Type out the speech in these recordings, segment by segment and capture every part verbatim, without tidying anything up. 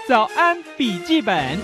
早安笔记本，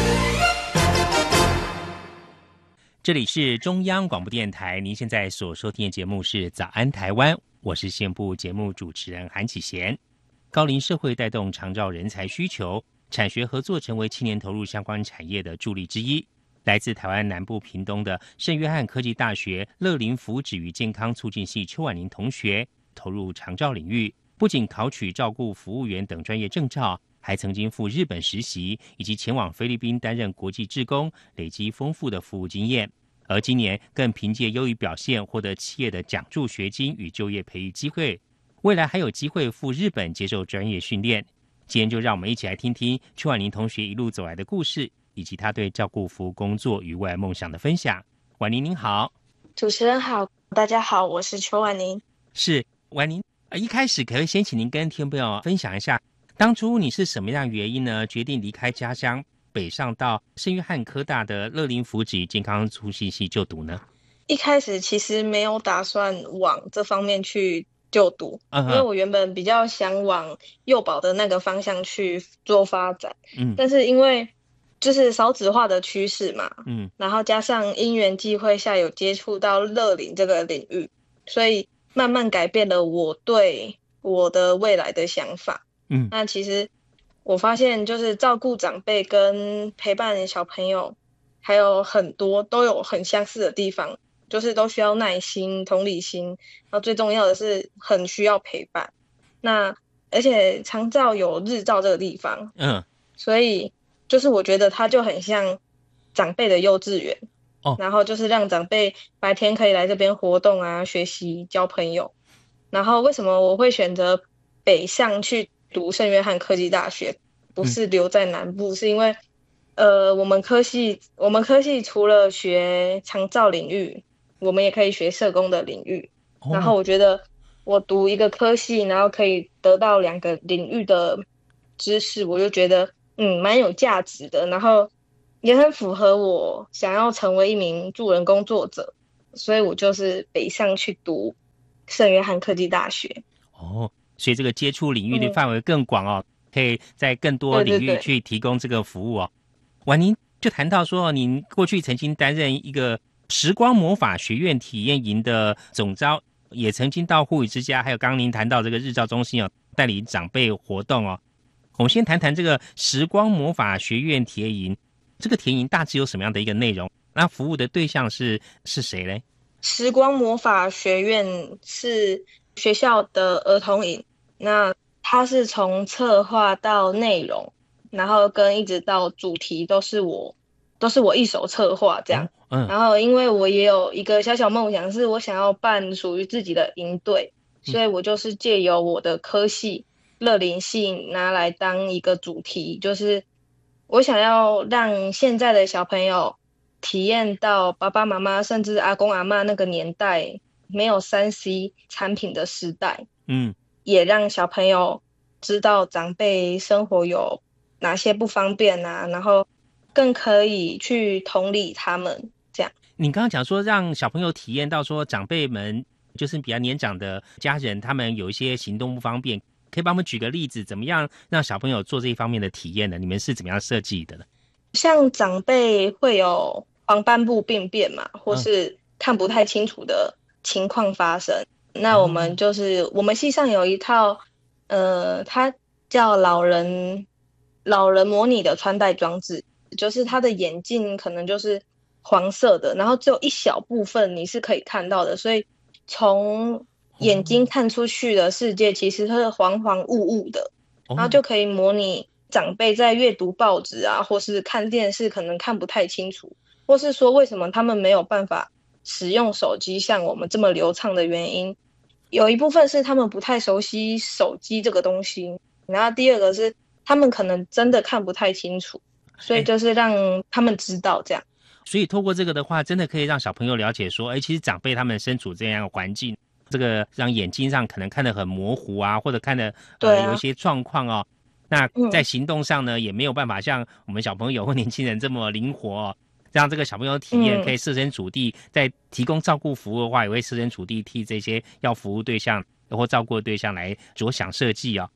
这里是中央广播电台，您现在所收听的节目是早安台湾，我是线部节目主持人韩启贤。高龄社会带动长照人才需求，产学合作成为青年投入相关产业的助力之一。来自台湾南部屏东的圣约翰科技大学乐龄福祉与健康促进系邱婉宁同学投入长照领域，不仅考取照顾服务员等专业证照，还曾经赴日本实习，以及前往菲律宾担任国际志工，累积丰富的服务经验。而今年更凭借优异表现获得企业的奖助学金与就业培育机会，未来还有机会赴日本接受专业训练。今天就让我们一起来听听邱婉宁同学一路走来的故事，以及他对照顾服务工作与未来梦想的分享。婉宁您好。 主持人好，大家好，我是邱婉宁。 是婉宁，一开始可不可以先请您跟听众朋友分享一下，当初你是什么样的原因呢，决定离开家乡北上到圣约翰科大的乐龄福祉与健康促进系就读呢？ 一开始其实没有打算往这方面去就读，嗯、因为我原本比较想往幼保的那个方向去做发展，嗯，但是因为就是少子化的趋势嘛，嗯，然后加上因缘际会下有接触到乐龄这个领域，所以慢慢改变了我对我的未来的想法。嗯，那其实我发现就是照顾长辈跟陪伴小朋友还有很多都有很相似的地方，就是都需要耐心同理心，然后最重要的是很需要陪伴。那而且长照有日照这个地方，嗯，所以就是我觉得它就很像长辈的幼稚园，哦，然后就是让长辈白天可以来这边活动啊，学习交朋友。然后为什么我会选择北上去读圣约翰科技大学，不是留在南部，嗯、是因为呃我们科系我们科系除了学长照领域，我们也可以学社工的领域，哦、然后我觉得我读一个科系，然后可以得到两个领域的知识，我就觉得嗯蛮有价值的，然后也很符合我想要成为一名助人工作者，所以我就是北上去读圣约翰科技大学。 哦，所以这个接触领域的范围更广哦，嗯、可以在更多领域去提供这个服务哦。婉宁就谈到说，您过去曾经担任一个时光魔法学院体验营的总召，也曾经到护理之家，还有刚刚您谈到这个日照中心哦，带领长辈活动哦。我们先谈谈这个时光魔法学院体验营，这个体验营大致有什么样的一个内容？那服务的对象是是谁呢？ 时光魔法学院是学校的儿童营，那它是从策划到内容，然后跟一直到主题都是我都是我一手策划这样。嗯，然后因为我也有一个小小梦想，是我想要办属于自己的营队，所以我就是借由我的科系乐龄系拿来当一个主题，就是我想要让现在的小朋友体验到爸爸妈妈甚至阿公阿嬷那个年代没有 三 C 产品的时代，嗯，也让小朋友知道长辈生活有哪些不方便啊，然后更可以去同理他们这样。 你刚刚讲说让小朋友体验到说长辈们就是比较年长的家人，他们有一些行动不方便，可以帮我们举个例子，怎么样让小朋友做这一方面的体验呢？你们是怎么样设计的呢？ 像长辈会有黄斑部病变嘛，或是看不太清楚的情况发生，嗯、那我们就是我们系上有一套呃它叫老人老人模拟的穿戴装置，就是他的眼镜可能就是黄色的，然后只有一小部分你是可以看到的，所以从眼睛看出去的世界其实它是黄黄雾雾的，然后就可以模拟长辈在阅读报纸啊，或是看电视可能看不太清楚，或是说为什么他们没有办法使用手机像我们这么流畅的原因，有一部分是他们不太熟悉手机这个东西，然后第二个是他们可能真的看不太清楚，所以就是让他们知道这样。 所以透过这个的话，真的可以让小朋友了解说，哎，其实长辈他们身处这样的环境，这个让眼睛上可能看得很模糊啊，或者看得、呃、有一些状况哦。那在行动上呢、嗯，也没有办法像我们小朋友或年轻人这么灵活哦，让这个小朋友体验可以设身处地，在提供照顾服务的话，也会设身处地替这些要服务对象或照顾的对象来着想设计哦。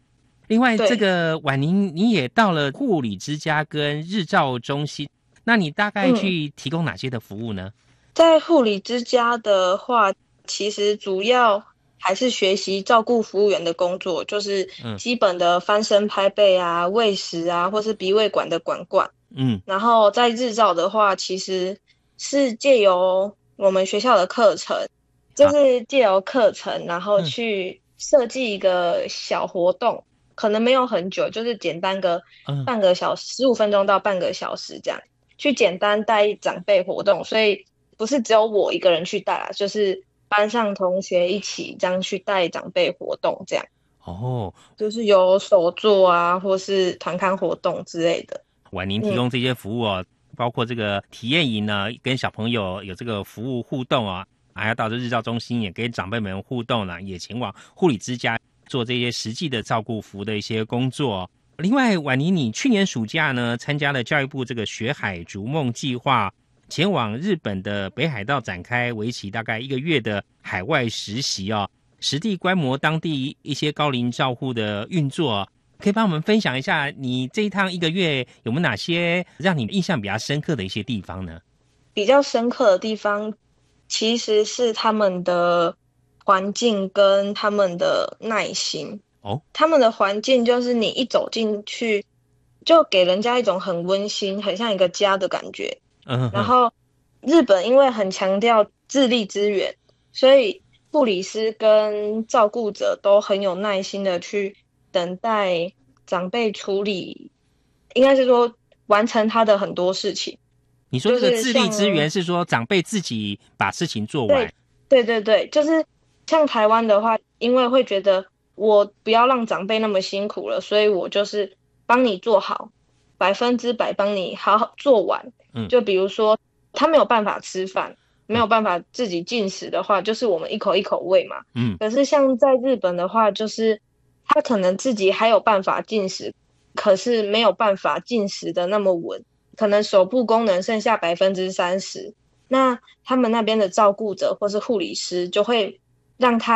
另外，这个婉宁你也到了护理之家跟日照中心，那你大概去提供哪些的服务呢？嗯、 在护理之家的话，其实主要还是学习照顾服务员的工作，就是基本的翻身拍背啊、喂食啊，或是鼻胃管的管灌。嗯，然后在日照的话，其实是借由我们学校的课程，就是借由课程，然后去设计一个小活动，嗯、可能没有很久，就是简单个半个小时，十五分钟到半个小时这样，去简单带长辈活动，所以不是只有我一个人去带啦，就是班上同学一起这样去带长辈活动这样。哦，就是有手作啊，或是团康活动之类的。 婉宁提供这些服务哦，嗯、包括这个体验营呢，跟小朋友有这个服务互动啊，还要到这日照中心也跟长辈们互动了，也前往护理之家做这些实际的照顾服的一些工作。另外，婉宁你去年暑假呢，参加了教育部这个学海逐梦计划，前往日本的北海道展开为期大概一个月的海外实习哦，实地观摩当地一些高龄照护的运作。可以帮我们分享一下你这一趟一个月有没有哪些让你印象比较深刻的一些地方呢？ 比较深刻的地方其实是他们的环境跟他们的耐心哦。他们的环境就是你一走进去就给人家一种很温馨很像一个家的感觉。嗯，然后日本因为很强调自立资源，所以护理师跟照顾者都很有耐心的去等待长辈处理，应该是说完成他的很多事情。 你说这个自立资源是说长辈自己把事情做完？ 对对对，就是像台湾的话，因为会觉得我不要让长辈那么辛苦了，所以我就是帮你做好，百分之百帮你好好做完。嗯，就比如说他没有办法吃饭，没有办法自己进食的话，就是我们一口一口喂嘛。嗯，可是像在日本的话，就是他可能自己还有办法进食，可是没有办法进食的那么稳，可能手部功能剩下百分之三十，那他们那边的照顾者或是护理师就会让他